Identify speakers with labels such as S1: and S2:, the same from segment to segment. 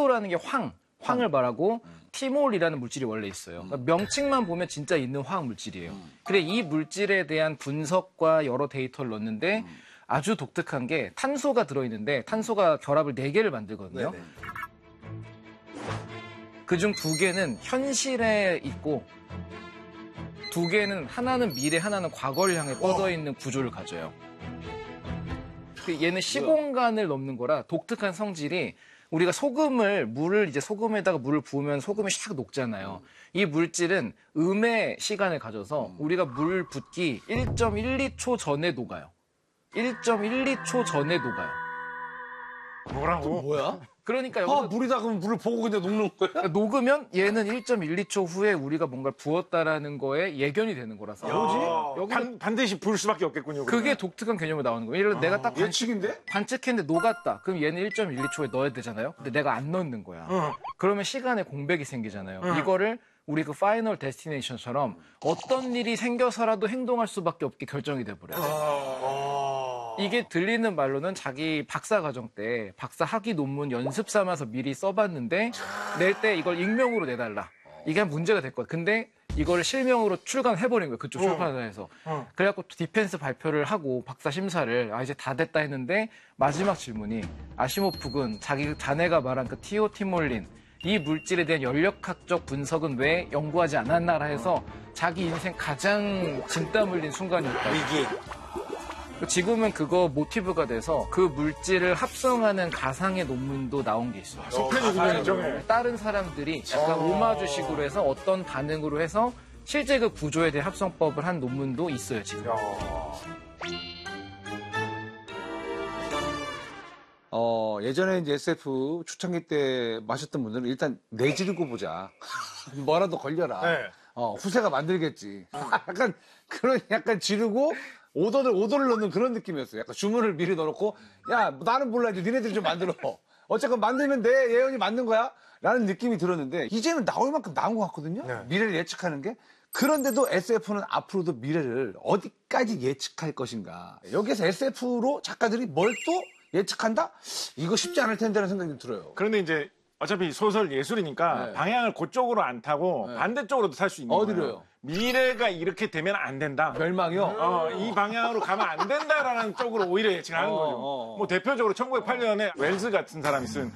S1: 탄소라는 게 황을 말하고 티몰이라는 물질이 원래 있어요. 그러니까 명칭만 보면 진짜 있는 화학 물질이에요. 그래 이 물질에 대한 분석과 여러 데이터를 넣었는데 아주 독특한 게 탄소가 들어있는데 탄소가 결합을 4개를 만들거든요. 그중 2개는 현실에 있고 2개는 하나는 미래, 하나는 과거를 향해 뻗어있는 구조를 가져요. 얘는 시공간을 넘는 거라 독특한 성질이 우리가 물을 이제 소금에다가 물을 부으면 소금이 샥 녹잖아요. 이 물질은 음의 시간을 가져서 우리가 물 붓기 1.12초 전에 녹아요. 1.12초 전에 녹아요.
S2: 뭐라고?
S3: 뭐야?
S1: 그러니까 여기서
S3: 물이다 그러면 물을 보고 그냥 녹는 거야?
S1: 녹으면 얘는 1.12초 후에 우리가 뭔가를 부었다라는 거에 예견이 되는 거라서.
S2: 뭐지? 반드시 부을 수밖에 없겠군요.
S1: 그게
S2: 그러면.
S1: 독특한 개념으로 나오는 거예요. 예를 들어 내가 딱
S3: 예측인데?
S1: 관측했는데 녹았다. 그럼 얘는 1.12초에 넣어야 되잖아요. 근데 내가 안 넣는 거야. 그러면 시간에 공백이 생기잖아요. 이거를 우리 그 파이널 데스티네이션처럼 어떤 일이 생겨서라도 행동할 수밖에 없게 결정이 돼버려요. 이게 들리는 말로는 자기 박사 과정 때 박사 학위 논문 연습 삼아서 미리 써봤는데 낼 때 이걸 익명으로 내달라. 이게 문제가 될 거야. 근데 이걸 실명으로 출간해버린 거예요. 그쪽 출판사에서. 그래갖고 디펜스 발표를 하고 박사 심사를 이제 다 됐다 했는데 마지막 질문이 아시모프군 자기 자네가 말한 그 티오티몰린 이 물질에 대한 연력학적 분석은 왜 연구하지 않았나라 해서 자기 인생 가장 진땀 흘린 순간이었다.
S4: 위기.
S1: 지금은 그거 모티브가 돼서 그 물질을 합성하는 가상의 논문도 나온 게 있어요.
S2: 속편이군요.
S1: 다른 사람들이 약간 오마주식으로 해서 어떤 반응으로 해서 실제 그 구조에 대해 합성법을 한 논문도 있어요, 지금.
S3: 예전에 이제 SF 초창기 때 마셨던 분들은 일단 내지르고 보자. 뭐라도 걸려라.
S2: 네.
S3: 후세가 만들겠지. 약간 지르고 오더를 넣는 그런 느낌이었어요. 약간 주문을 미리 넣어놓고, 야, 나는 몰라. 이제 니네들이 좀 만들어. 어쨌건 만들면 내 예언이 맞는 거야? 라는 느낌이 들었는데, 이제는 나올 만큼 나온 것 같거든요?
S2: 네.
S3: 미래를 예측하는 게. 그런데도 SF는 앞으로도 미래를 어디까지 예측할 것인가. 여기에서 SF로 작가들이 뭘 또 예측한다? 이거 쉽지 않을 텐데라는 생각이 좀 들어요.
S2: 그런데 이제 어차피 소설 예술이니까
S3: 네.
S2: 방향을 그쪽으로 안 타고 반대쪽으로도 탈 수 있는 거예요.
S3: 어디로요?
S2: 미래가 이렇게 되면 안 된다.
S3: 멸망이요?
S2: 이 방향으로 가면 안 된다라는 쪽으로 오히려 예측하는 거죠. 뭐 대표적으로 1908년에 웰즈 같은 사람이 쓴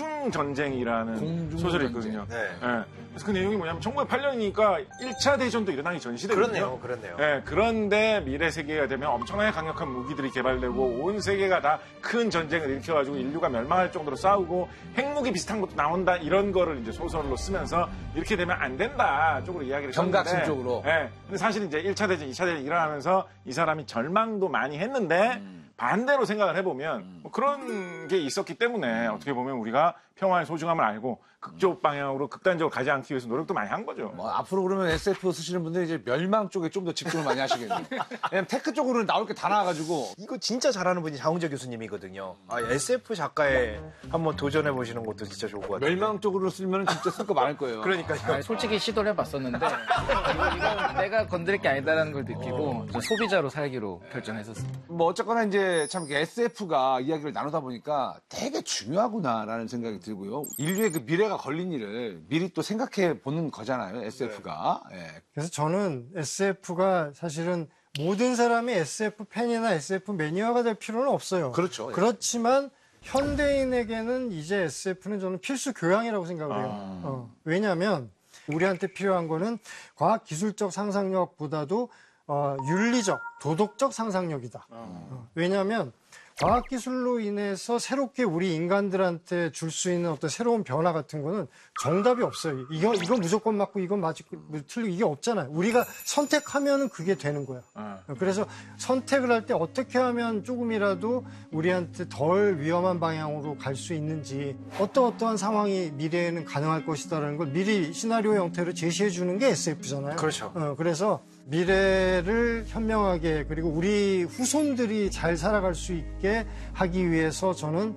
S2: 공중전쟁이라는 소설이 있거든요.
S4: 네.
S2: 예. 그래서 그 내용이 뭐냐면 1908년이니까 1차 대전도 일어나기 전 시대거든요.
S4: 그렇네요.
S2: 예, 그런데 미래 세계가 되면 엄청나게 강력한 무기들이 개발되고 온 세계가 다 큰 전쟁을 일으켜가지고 인류가 멸망할 정도로 싸우고 핵무기 비슷한 것도 나온다 이런 거를 이제 소설로 쓰면서 이렇게 되면 안 된다 쪽으로 이야기를
S3: 경각심
S2: 했는데
S3: 쪽으로.
S2: 예. 근데 사실 이제 1차 대전, 2차 대전 일어나면서 이 사람이 절망도 많이 했는데 반대로 생각을 해보면 뭐 그런 게 있었기 때문에 어떻게 보면 우리가 평화의 소중함을 알고 극적 방향으로 극단적으로 가지 않기 위해서 노력도 많이 한 거죠.
S3: 앞으로 그러면 SF 쓰시는 분들이 이제 멸망 쪽에 좀 더 집중을 많이 하시겠네요. 왜냐면 테크 쪽으로는 나올 게 다 나와가지고.
S4: 이거 진짜 잘하는 분이 장훈재 교수님이거든요. SF 작가에 한번 도전해 보시는 것도 진짜 좋을 것 같아요.
S3: 멸망 쪽으로 쓰면 진짜 쓸 거 많을 거예요.
S4: 그러니까요.
S1: 솔직히 시도를 해봤었는데 이건 내가 건드릴 게 아니다라는 걸 느끼고 좀 소비자로 살기로 결정했었습니다.
S3: 뭐 어쨌거나 이제 참 SF가 이야기를 나누다 보니까 되게 중요하구나라는 생각이 들고요. 인류의 그 미래가 걸린 일을 미리 또 생각해 보는 거잖아요, SF가. 예.
S5: 그래서 저는 SF가 사실은 모든 사람이 SF 팬이나 SF 매니아가 될 필요는 없어요.
S3: 그렇죠. 예.
S5: 그렇지만 현대인에게는 이제 SF는 저는 필수 교양이라고 생각을 해요. 왜냐하면 우리한테 필요한 거는 과학기술적 상상력보다도 윤리적, 도덕적 상상력이다. 왜냐하면 과학기술로 인해서 새롭게 우리 인간들한테 줄 수 있는 어떤 새로운 변화 같은 거는 정답이 없어요. 이거 무조건 맞고 이건 틀리고 이게 없잖아요. 우리가 선택하면은 그게 되는 거야. 그래서 선택을 할 때 어떻게 하면 조금이라도 우리한테 덜 위험한 방향으로 갈 수 있는지 어떠한 상황이 미래에는 가능할 것이다라는 걸 미리 시나리오 형태로 제시해 주는 게 SF잖아요.
S4: 그렇죠.
S5: 그래서 미래를 현명하게 그리고 우리 후손들이 잘 살아갈 수 있게 하기 위해서 저는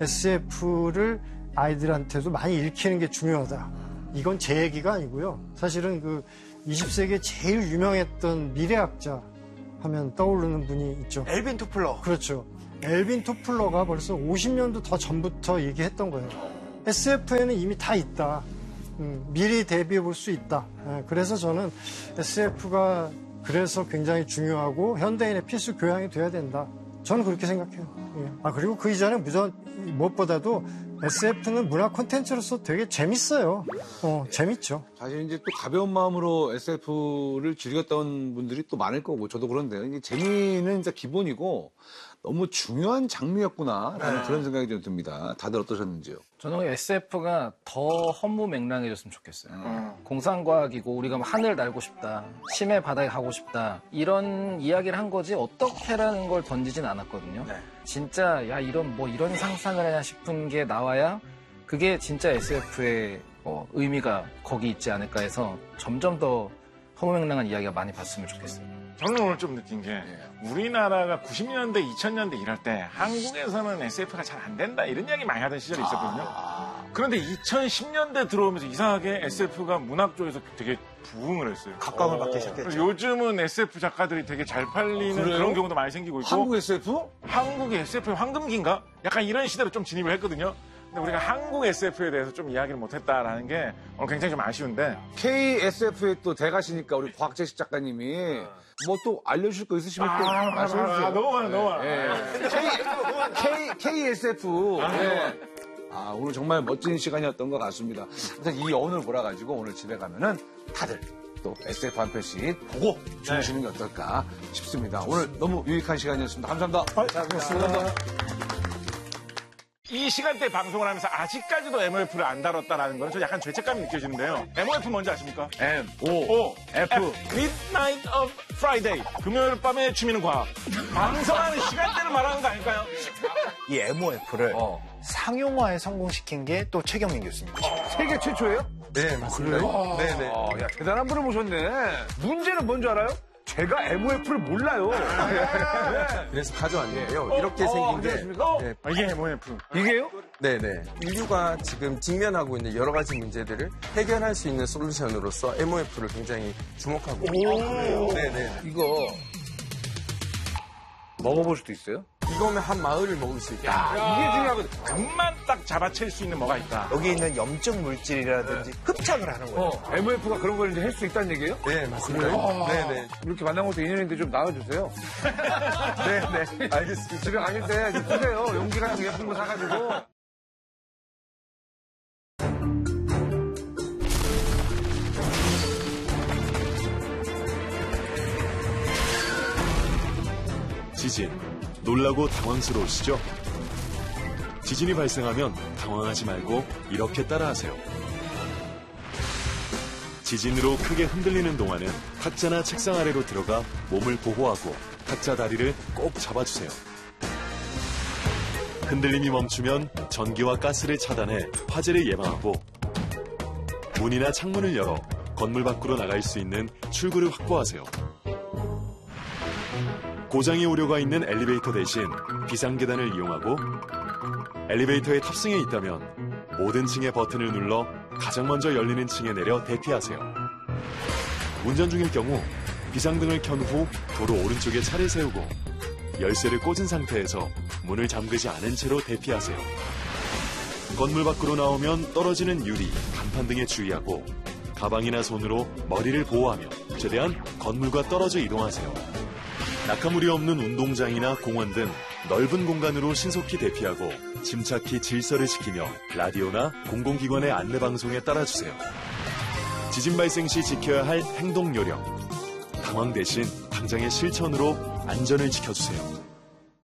S5: SF를 아이들한테도 많이 읽히는 게 중요하다. 이건 제 얘기가 아니고요. 사실은 그 20세기에 제일 유명했던 미래학자 하면 떠오르는 분이 있죠.
S4: 엘빈 토플러.
S5: 그렇죠. 엘빈 토플러가 벌써 50년도 더 전부터 얘기했던 거예요. SF에는 이미 다 있다. 미리 대비해 볼 수 있다. 그래서 저는 SF가 그래서 굉장히 중요하고 현대인의 필수 교양이 돼야 된다. 저는 그렇게 생각해요. 예. 그리고 그 이전에 무엇보다도 SF는 문화 콘텐츠로서 되게 재밌어요. 재밌죠.
S3: 사실 이제 또 가벼운 마음으로 SF를 즐겼던 분들이 또 많을 거고 저도 그런데요. 이게 재미는 진짜 기본이고 너무 중요한 장르였구나라는 그런 생각이 좀 듭니다. 다들 어떠셨는지요?
S1: 저는 SF가 더 허무맹랑해졌으면 좋겠어요. 공상과학이고 우리가 뭐 하늘 날고 싶다, 심해 바다에 가고 싶다 이런 이야기를 한 거지 어떻게라는 걸 던지진 않았거든요. 진짜 야 이런 상상을 하냐 싶은 게 나와야 그게 진짜 SF의 의미가 거기 있지 않을까 해서 점점 더 허무맹랑한 이야기가 많이 봤으면 좋겠어요.
S2: 저는 오늘 좀 느낀 게 우리나라가 90년대, 2000년대 이럴 때 한국에서는 SF가 잘 안 된다 이런 이야기 많이 하던 시절이 있었거든요. 그런데 2010년대 들어오면서 이상하게 SF가 문학 쪽에서 되게 부흥을 했어요.
S4: 각광을 받기 시작했죠.
S2: 요즘은 SF 작가들이 되게 잘 팔리는
S3: 그래요?
S2: 그런 경우도 많이 생기고 있고
S3: 한국 SF?
S2: 한국의 SF의 황금기인가? 약간 이런 시대로 좀 진입을 했거든요. 근데 우리가 한국 SF에 대해서 좀 이야기를 못했다라는 게 오늘 굉장히 좀 아쉬운데
S3: KSF의 또 대가시니까 우리 곽재식 작가님이 뭐 또 알려주실 거 있으시면 또 말씀해 주세요.
S2: 너무 많아.
S3: KSF. 네. 오늘 정말 멋진 시간이었던 것 같습니다. 일단 이 여운을 몰아가지고 오늘 집에 가면은 다들 또 SF 한 편씩 보고 주무시는 게 어떨까 싶습니다. 오늘 너무 유익한 시간이었습니다. 감사합니다.
S2: 고맙습니다. 이 시간대에 방송을 하면서 아직까지도 MOF를 안 다뤘다라는 건 저 약간 죄책감이 느껴지는데요. MOF 뭔지 아십니까?
S3: F.
S2: Midnight of Friday. 금요일 밤에 취미는 과학. 방송하는 시간대를 말하는 거 아닐까요?
S4: 이 MOF를 상용화에 성공시킨 게 또 최경민 교수님이죠.
S3: 세계 최초예요?
S6: 네, 맞습니다. 네네.
S3: 야, 대단한 분을 모셨네. 문제는 뭔지 알아요? 제가 MOF를 몰라요.
S6: 그래서 가져왔는데요. 이렇게 생긴 게. 네,
S2: 이게 MOF.
S3: 이게요?
S6: 네네. 인류가 지금 직면하고 있는 여러 가지 문제들을 해결할 수 있는 솔루션으로서 MOF를 굉장히 주목하고 있습니다. 네네.
S3: 이거 먹어볼 수도 있어요?
S6: 이거면 한 마을을 먹을 수 있다.
S3: 이게 중요하거든.
S2: 금만 딱 잡아챌 수 있는 뭐가 있다.
S4: 여기 있는 염증 물질이라든지 흡착을 하는 거예요.
S3: MOF가 그런 걸 이제 할 수 있다는 얘기예요?
S6: 네, 맞습니다. 네네.
S3: 이렇게 만난 것도 인연인데 좀 나와주세요.
S6: 네네. 알겠습니다.
S3: 집에 가실 때 좀 쓰세요. 용기 같은 거 예쁜 거 사가지고.
S7: 지진, 놀라고 당황스러우시죠? 지진이 발생하면 당황하지 말고 이렇게 따라하세요. 지진으로 크게 흔들리는 동안은 탁자나 책상 아래로 들어가 몸을 보호하고 탁자 다리를 꼭 잡아주세요. 흔들림이 멈추면 전기와 가스를 차단해 화재를 예방하고 문이나 창문을 열어 건물 밖으로 나갈 수 있는 출구를 확보하세요. 고장이 우려가 있는 엘리베이터 대신 비상계단을 이용하고 엘리베이터에 탑승해 있다면 모든 층의 버튼을 눌러 가장 먼저 열리는 층에 내려 대피하세요. 운전 중일 경우 비상등을 켠 후 도로 오른쪽에 차를 세우고 열쇠를 꽂은 상태에서 문을 잠그지 않은 채로 대피하세요. 건물 밖으로 나오면 떨어지는 유리, 간판 등에 주의하고 가방이나 손으로 머리를 보호하며 최대한 건물과 떨어져 이동하세요. 낙하물이 없는 운동장이나 공원 등 넓은 공간으로 신속히 대피하고 침착히 질서를 지키며 라디오나 공공기관의 안내방송에 따라주세요. 지진 발생 시 지켜야 할 행동 요령. 당황 대신 당장의 실천으로 안전을 지켜주세요.